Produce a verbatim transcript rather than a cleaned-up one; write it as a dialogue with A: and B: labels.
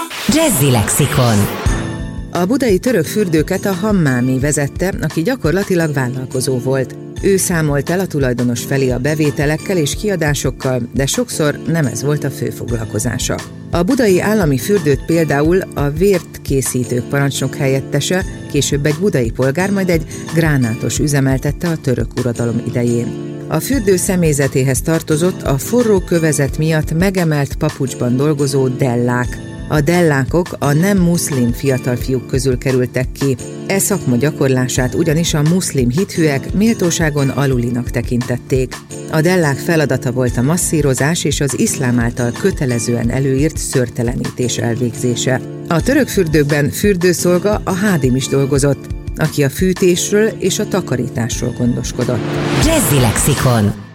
A: Jazzy Lexikon.
B: A budai török fürdőket a Hammámi vezette, aki gyakorlatilag vállalkozó volt. Ő számolt el a tulajdonos felé a bevételekkel és kiadásokkal, de sokszor nem ez volt a fő foglalkozása. A budai állami fürdőt például a vért készítők parancsnok helyettese, később egy budai polgár, majd egy gránátos üzemeltette a török uradalom idején. A fürdő személyzetéhez tartozott a forró kövezet miatt megemelt papucsban dolgozó dellák. A dellákok a nem muszlim fiatal fiúk közül kerültek ki. E szakma gyakorlását ugyanis a muszlim hithűek méltóságon alulinak tekintették. A dellák feladata volt a masszírozás és az iszlám által kötelezően előírt szőrtelenítés elvégzése. A török fürdőkben fürdőszolga a hádim is dolgozott, aki a fűtésről és a takarításról gondoskodott.
A: Jazzy Lexikon.